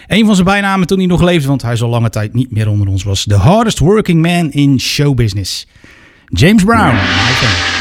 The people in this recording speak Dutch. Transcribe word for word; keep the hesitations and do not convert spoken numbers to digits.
Een van zijn bijnamen toen hij nog leefde, want hij is al lange tijd niet meer onder ons, was The Hardest Working Man in Showbusiness. James Brown.